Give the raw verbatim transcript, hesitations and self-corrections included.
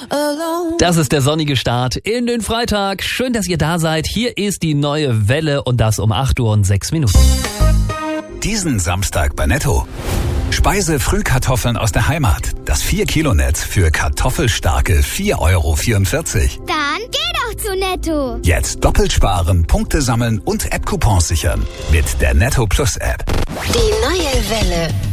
alone. Das ist der sonnige Start in den Freitag. Schön, dass ihr da seid. Hier ist die neue Welle und das um acht Uhr und sechs Minuten. Diesen Samstag bei Netto. Speise-Frühkartoffeln aus der Heimat. Das vier Kilo Netz für kartoffelstarke vier Euro vierundvierzig. Dann geh doch zu Netto. Jetzt doppelt sparen, Punkte sammeln und App-Coupons sichern. Mit der Netto Plus App. Die neue Welle.